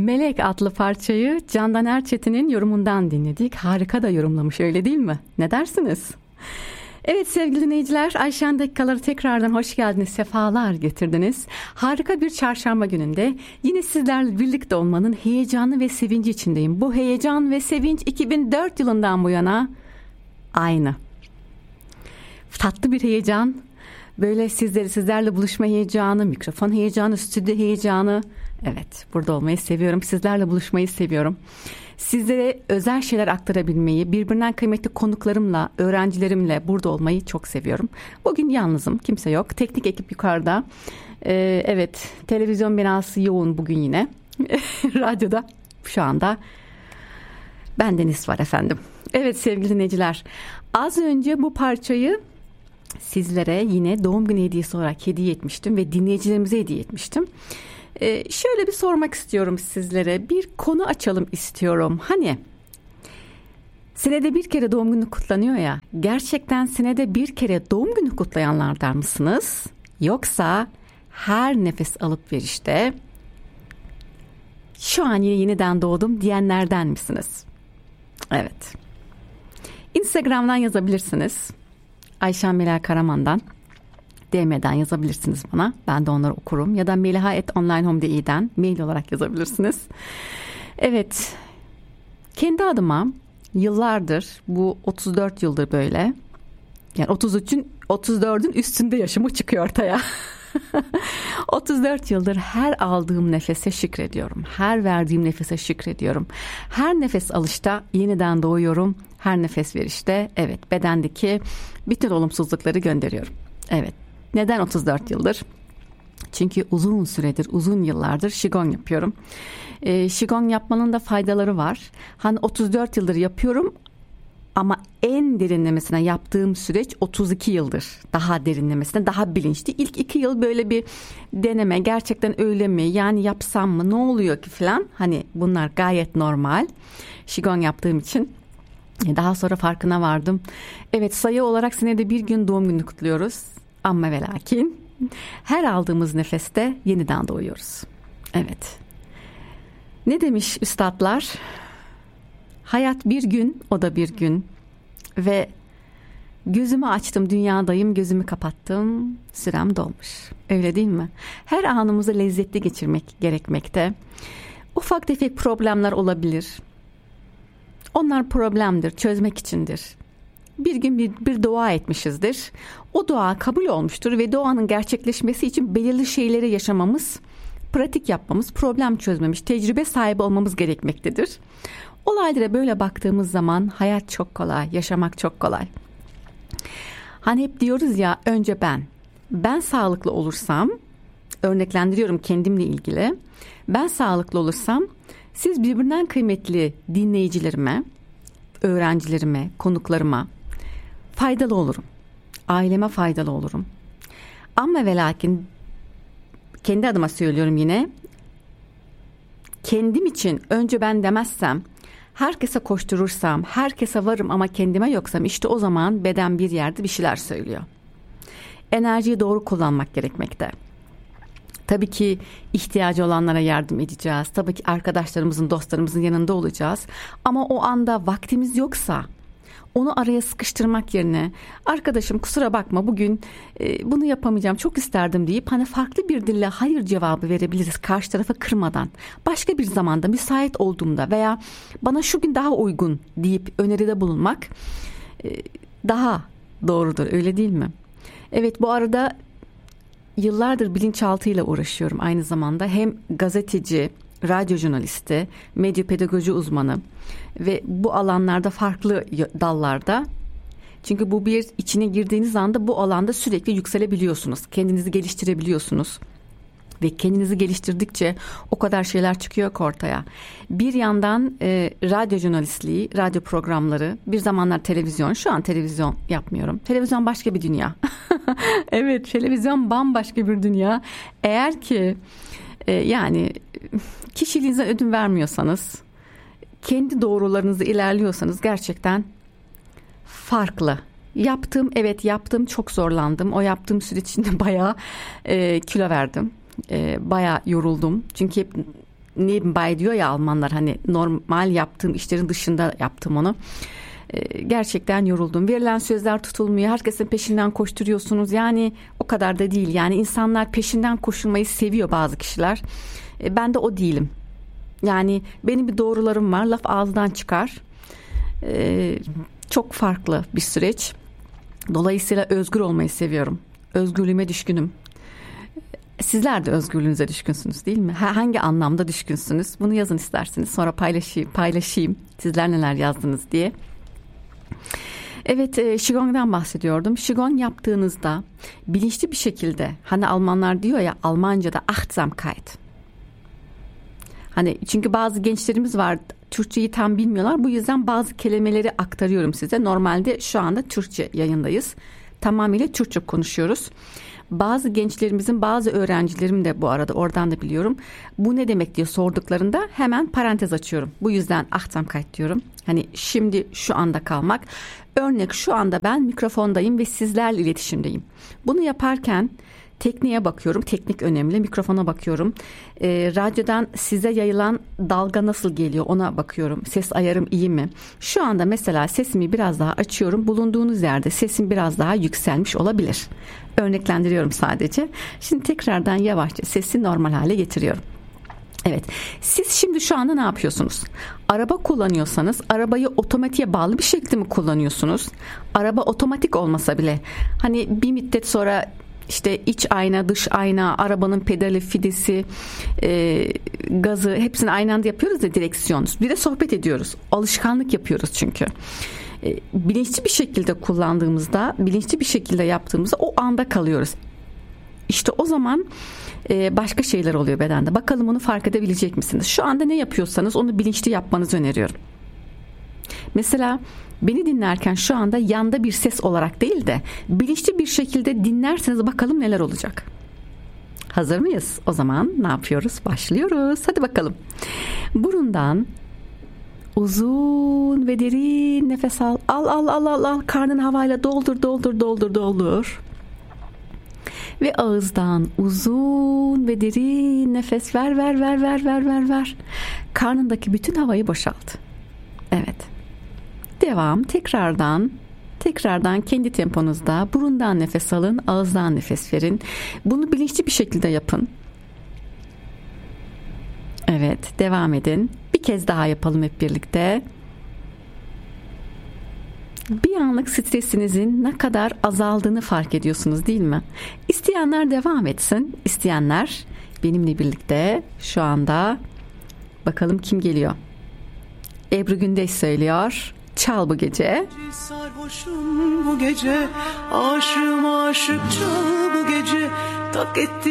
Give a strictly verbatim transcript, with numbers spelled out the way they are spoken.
Melek adlı parçayı Candan Erçetin'in yorumundan dinledik. Harika da yorumlamış, öyle değil mi? Ne dersiniz? Evet sevgili dinleyiciler, Ayşen dakikaları tekrardan hoş geldiniz, sefalar getirdiniz. Harika bir çarşamba gününde yine sizlerle birlikte olmanın heyecanı ve sevinci içindeyim. Bu heyecan ve sevinç iki bin dört yılından bu yana aynı. Tatlı bir heyecan, böyle sizleri sizlerle buluşma heyecanı, mikrofon heyecanı, stüdyo heyecanı. Evet, burada olmayı seviyorum, sizlerle buluşmayı seviyorum. Sizlere özel şeyler aktarabilmeyi, birbirinden kıymetli konuklarımla, öğrencilerimle burada olmayı çok seviyorum. Bugün yalnızım, kimse yok. Teknik ekip yukarıda. Ee, evet, televizyon binası yoğun bugün yine. Radyoda şu anda bendeniz var efendim. Evet sevgili dinleyiciler, az önce bu parçayı sizlere yine doğum günü hediyesi olarak hediye etmiştim ve dinleyicilerimize hediye etmiştim. Ee, şöyle bir sormak istiyorum sizlere, bir konu açalım istiyorum. Hani senede bir kere doğum günü kutlanıyor ya, gerçekten senede bir kere doğum günü kutlayanlardan mısınız? Yoksa her nefes alıp verişte şu an yine yeniden doğdum diyenlerden misiniz? Evet. Instagram'dan yazabilirsiniz. Ayşen Melek Karaman'dan. D M'den yazabilirsiniz bana. Ben de onları okurum. Ya da meliha at online home nokta i'den mail olarak yazabilirsiniz. Evet. Kendi adıma yıllardır, bu otuz dört yıldır böyle. Yani otuz üçün otuz dördün üstünde yaşımı çıkıyor ortaya. otuz dört yıldır her aldığım nefese şükrediyorum. Her verdiğim nefese şükrediyorum. Her nefes alışta yeniden doğuyorum. Her nefes verişte evet bedendeki bütün olumsuzlukları gönderiyorum. Evet. Neden otuz dört yıldır? Çünkü uzun süredir, uzun yıllardır Qigong yapıyorum. E, Qigong yapmanın da faydaları var. Hani otuz dört yıldır yapıyorum ama en derinlemesine yaptığım süreç otuz iki yıldır. Daha derinlemesine, daha bilinçli. İlk iki yıl böyle bir deneme, gerçekten öyle mi? Yani yapsam mı? Ne oluyor ki falan? Hani bunlar gayet normal. Qigong yaptığım için. Daha sonra farkına vardım. Evet, sayı olarak senede bir gün doğum günü kutluyoruz. Ama ve lakin her aldığımız nefeste yeniden doğuyoruz. Evet. Ne demiş üstadlar? Hayat bir gün, o da bir gün. Ve gözümü açtım, dünyadayım, gözümü kapattım, sürem dolmuş. Öyle değil mi? Her anımızı lezzetli geçirmek gerekmekte. Ufak tefek problemler olabilir. Onlar problemdir, çözmek içindir. Bir gün bir, bir dua etmişizdir. O dua kabul olmuştur ve duanın gerçekleşmesi için belirli şeyleri yaşamamız, pratik yapmamız, problem çözmemiş, tecrübe sahibi olmamız gerekmektedir. Olaylara böyle baktığımız zaman hayat çok kolay, yaşamak çok kolay. Hani hep diyoruz ya, önce ben. Ben sağlıklı olursam, örneklendiriyorum kendimle ilgili. Ben sağlıklı olursam, siz birbirinden kıymetli dinleyicilerime, öğrencilerime, konuklarıma faydalı olurum. Aileme faydalı olurum. Ama ve lakin kendi adıma söylüyorum yine. Kendim için önce ben demezsem, herkese koşturursam, herkese varım ama kendime yoksam, işte o zaman beden bir yerde bir şeyler söylüyor. Enerjiyi doğru kullanmak gerekmekte. Tabii ki ihtiyacı olanlara yardım edeceğiz. Tabii ki arkadaşlarımızın, dostlarımızın yanında olacağız. Ama o anda vaktimiz yoksa onu araya sıkıştırmak yerine arkadaşım kusura bakma bugün e, bunu yapamayacağım, çok isterdim deyip hani farklı bir dille hayır cevabı verebiliriz karşı tarafı kırmadan. Başka bir zamanda müsait olduğumda veya bana şu gün daha uygun deyip öneride bulunmak e, daha doğrudur, öyle değil mi? Evet, bu arada yıllardır bilinçaltıyla uğraşıyorum aynı zamanda. Hem gazeteci, radyo jurnalisti, medya pedagoji uzmanı ve bu alanlarda farklı dallarda. Çünkü bu bir içine girdiğiniz anda bu alanda sürekli yükselebiliyorsunuz. Kendinizi geliştirebiliyorsunuz. Ve kendinizi geliştirdikçe o kadar şeyler çıkıyor ki ortaya. Bir yandan e, radyo jurnalistliği, radyo programları, bir zamanlar televizyon. Şu an televizyon yapmıyorum. Televizyon başka bir dünya. Evet, televizyon bambaşka bir dünya. Eğer ki e, yani kişiliğinize ödün vermiyorsanız, kendi doğrularınızı ilerliyorsanız gerçekten farklı. Yaptım, evet yaptım, çok zorlandım. O yaptığım süreç içinde bayağı e, kilo verdim. E, bayağı yoruldum. Çünkü hep nebenbei diyor ya Almanlar, hani normal yaptığım işlerin dışında yaptım onu. Gerçekten yoruldum. Verilen sözler tutulmuyor. Herkesin peşinden koşturuyorsunuz. Yani o kadar da değil. Yani insanlar peşinden koşulmayı seviyor, bazı kişiler. Ben de o değilim. Yani benim bir doğrularım var. Laf ağızdan çıkar. Ee, çok farklı bir süreç. Dolayısıyla özgür olmayı seviyorum. Özgürlüğüme düşkünüm. Sizler de özgürlüğünüze düşkünsünüz değil mi? Hangi anlamda düşkünsünüz? Bunu yazın isterseniz. Sonra paylaşayım, paylaşayım. Sizler neler yazdınız diye. Evet, e, Qigong'dan bahsediyordum. Qigong yaptığınızda bilinçli bir şekilde, hani Almanlar diyor ya Almanca'da Achtsamkeit. Hani çünkü bazı gençlerimiz var, Türkçeyi tam bilmiyorlar. Bu yüzden bazı kelimeleri aktarıyorum size. Normalde şu anda Türkçe yayındayız. Tamamıyla Türkçe konuşuyoruz. Bazı gençlerimizin, bazı öğrencilerim de bu arada oradan da biliyorum. Bu ne demek diye sorduklarında hemen parantez açıyorum. Bu yüzden Achtsamkeit diyorum. Hani şimdi şu anda kalmak. Örnek, şu anda ben mikrofondayım ve sizlerle iletişimdeyim. Bunu yaparken tekniğe bakıyorum. Teknik önemli. Mikrofona bakıyorum. E, radyodan size yayılan dalga nasıl geliyor ona bakıyorum. Ses ayarım iyi mi? Şu anda mesela sesimi biraz daha açıyorum. Bulunduğunuz yerde sesim biraz daha yükselmiş olabilir. Örneklendiriyorum sadece. Şimdi tekrardan yavaşça sesi normal hale getiriyorum. Evet. Siz şimdi şu anda ne yapıyorsunuz? Araba kullanıyorsanız arabayı otomatiğe bağlı bir şekilde mi kullanıyorsunuz? Araba otomatik olmasa bile hani bir müddet sonra İşte iç ayna, dış ayna, arabanın pedali, fidesi, e, gazı hepsini aynı anda yapıyoruz ya, direksiyon. Bir de sohbet ediyoruz. Alışkanlık yapıyoruz çünkü. E, bilinçli bir şekilde kullandığımızda, bilinçli bir şekilde yaptığımızda o anda kalıyoruz. İşte o zaman e, başka şeyler oluyor bedende. Bakalım onu fark edebilecek misiniz? Şu anda ne yapıyorsanız onu bilinçli yapmanızı öneriyorum. Mesela beni dinlerken şu anda yanda bir ses olarak değil de bilinçli bir şekilde dinlerseniz bakalım neler olacak. Hazır mıyız? O zaman ne yapıyoruz? Başlıyoruz. Hadi bakalım. Burundan uzun ve derin nefes al. Al al al al al. Karnını havayla doldur doldur doldur doldur. Ve ağızdan uzun ve derin nefes ver ver ver ver ver ver ver. Karnındaki bütün havayı boşalt. Evet. Devam. Tekrardan tekrardan kendi temponuzda burundan nefes alın, ağızdan nefes verin. Bunu bilinçli bir şekilde yapın. Evet, devam edin. Bir kez daha yapalım hep birlikte. Bir anlık stresinizin ne kadar azaldığını fark ediyorsunuz değil mi? İsteyenler devam etsin. İsteyenler benimle birlikte şu anda bakalım kim geliyor? Ebru Gündeş söylüyor. Çal bu gece. Sarhoşum bu gece, aşığım aşık çal bu gece, tak etti.